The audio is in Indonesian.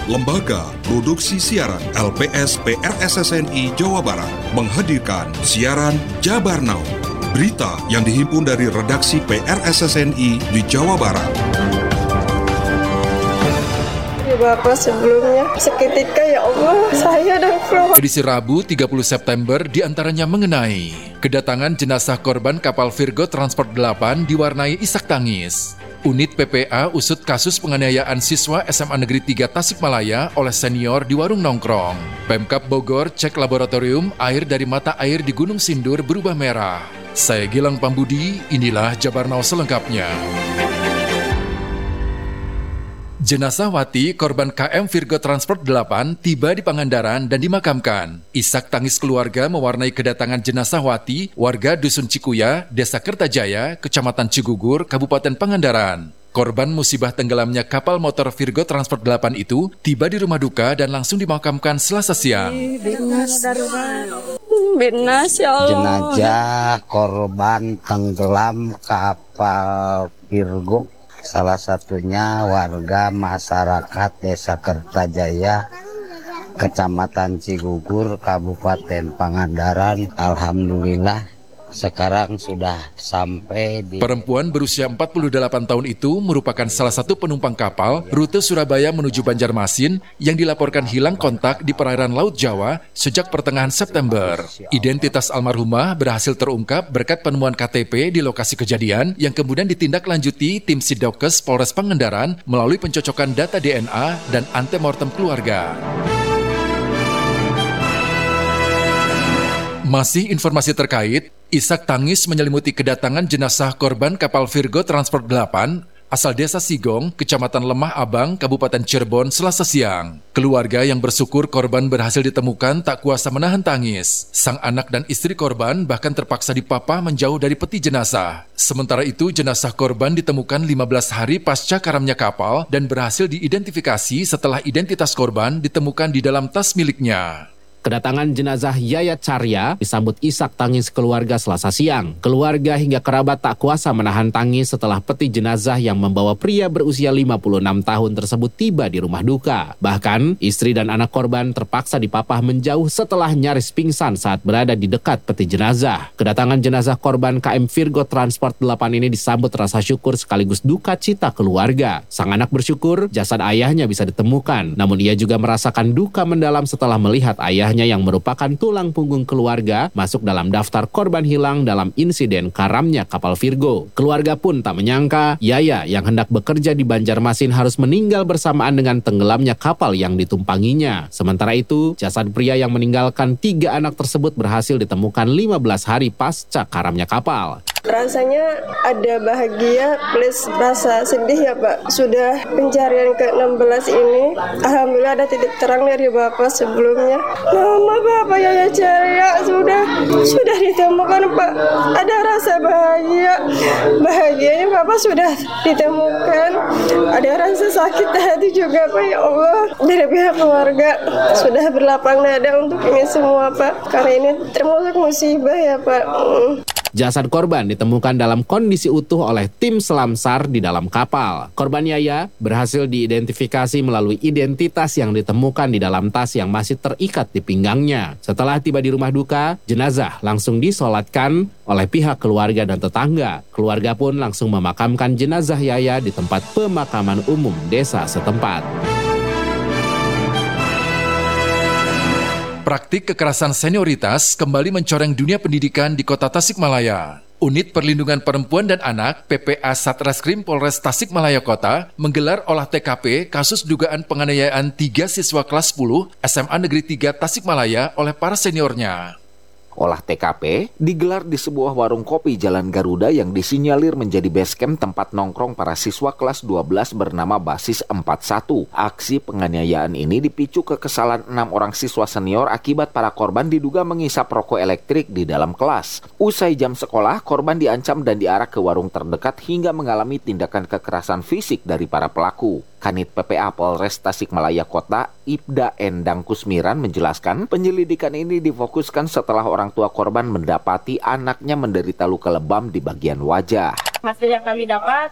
Lembaga Produksi Siaran LPS PRSSNI Jawa Barat menghadirkan siaran Jabar Now, berita yang dihimpun dari redaksi PRSSNI di Jawa Barat. Bapak sebelumnya seketika ya Allah saya dan keluarga. Edisi Rabu 30 September diantaranya mengenai kedatangan jenazah korban kapal Virgo Transport 8 diwarnai isak tangis. Unit PPA usut kasus penganiayaan siswa SMA Negeri 3 Tasikmalaya oleh senior di warung nongkrong. Pemkab Bogor cek laboratorium air dari mata air di Gunung Sindur berubah merah. Saya Gilang Pambudi, inilah Jabar Now selengkapnya. Jenazah Wati, korban KM Virgo Transport 8, tiba di Pangandaran dan dimakamkan. Isak tangis keluarga mewarnai kedatangan jenazah Wati, warga Dusun Cikuya, Desa Kertajaya, Kecamatan Cigugur, Kabupaten Pangandaran. Korban musibah tenggelamnya kapal motor Virgo Transport 8 itu tiba di rumah duka dan langsung dimakamkan Selasa siang. Jenazah korban tenggelam kapal Virgo, salah satunya warga masyarakat Desa Kertajaya, Kecamatan Cigugur, Kabupaten Pangandaran. Alhamdulillah sekarang sudah sampai di... Perempuan berusia 48 tahun itu merupakan salah satu penumpang kapal rute Surabaya menuju Banjarmasin yang dilaporkan hilang kontak di perairan Laut Jawa sejak pertengahan September. Identitas almarhumah berhasil terungkap berkat penemuan KTP di lokasi kejadian yang kemudian ditindaklanjuti tim Sidokes Polres Pangandaran melalui pencocokan data DNA dan antemortem keluarga. Masih informasi terkait, isak tangis menyelimuti kedatangan jenazah korban kapal Virgo Transport 8 asal Desa Sigong, Kecamatan Lemah Abang, Kabupaten Cirebon, Selasa siang. Keluarga yang bersyukur korban berhasil ditemukan tak kuasa menahan tangis. Sang anak dan istri korban bahkan terpaksa dipapah menjauh dari peti jenazah. Sementara itu, jenazah korban ditemukan 15 hari pasca karamnya kapal dan berhasil diidentifikasi setelah identitas korban ditemukan di dalam tas miliknya. Kedatangan jenazah Yaya Carya disambut isak tangis keluarga Selasa siang. Keluarga hingga kerabat tak kuasa menahan tangis setelah peti jenazah yang membawa pria berusia 56 tahun tersebut tiba di rumah duka. Bahkan, istri dan anak korban terpaksa dipapah menjauh setelah nyaris pingsan saat berada di dekat peti jenazah. Kedatangan jenazah korban KM Virgo Transport 8 ini disambut rasa syukur sekaligus duka cita keluarga. Sang anak bersyukur jasad ayahnya bisa ditemukan, namun ia juga merasakan duka mendalam setelah melihat ayahnya yang merupakan tulang punggung keluarga masuk dalam daftar korban hilang dalam insiden karamnya kapal Virgo. Keluarga pun tak menyangka Yaya yang hendak bekerja di Banjarmasin harus meninggal bersamaan dengan tenggelamnya kapal yang ditumpanginya. Sementara itu, jasad pria yang meninggalkan 3 anak tersebut berhasil ditemukan 15 hari pasca karamnya kapal. Rasanya ada bahagia plus rasa sedih ya Pak. Sudah pencarian ke-16 ini, alhamdulillah ada titik terang dari Bapak sebelumnya. Nama Bapak Yaya Carya sudah ditemukan Pak. Ada rasa bahagia. Bahagianya Bapak sudah ditemukan. Ada rasa sakit hati juga Pak, ya Allah. Dari pihak keluarga sudah berlapang dada untuk ini semua Pak. Karena ini termasuk musibah ya Pak. Jasad korban ditemukan dalam kondisi utuh oleh tim selam SAR di dalam kapal. Korban Yaya berhasil diidentifikasi melalui identitas yang ditemukan di dalam tas yang masih terikat di pinggangnya. Setelah tiba di rumah duka, jenazah langsung disolatkan oleh pihak keluarga dan tetangga. Keluarga pun langsung memakamkan jenazah Yaya di tempat pemakaman umum desa setempat. Praktik kekerasan senioritas kembali mencoreng dunia pendidikan di Kota Tasikmalaya. Unit Perlindungan Perempuan dan Anak PPA Satreskrim Polres Tasikmalaya Kota menggelar olah TKP kasus dugaan penganiayaan 3 siswa kelas 10 SMA Negeri 3 Tasikmalaya oleh para seniornya. Olah TKP digelar di sebuah warung kopi Jalan Garuda yang disinyalir menjadi base camp tempat nongkrong para siswa kelas 12 bernama Basis 41. Aksi penganiayaan ini dipicu kekesalan 6 orang siswa senior akibat para korban diduga mengisap rokok elektrik di dalam kelas. Usai jam sekolah, korban diancam dan diarak ke warung terdekat hingga mengalami tindakan kekerasan fisik dari para pelaku. Kanit PPA Polres Tasikmalaya Kota, Ibda Endang Kusmiran menjelaskan penyelidikan ini difokuskan setelah orang tua korban mendapati anaknya menderita luka lebam di bagian wajah. Hasil yang kami dapat